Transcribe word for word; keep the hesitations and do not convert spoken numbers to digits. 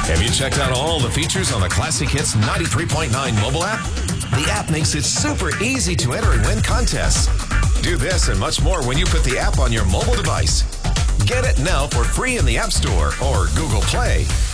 Have you checked out all the features on the Classic Hits ninety-three point nine mobile app? The app makes it super easy to enter and win contests. Do this and much more when you put the app on your mobile device. Get it now for free in the App Store or Google Play.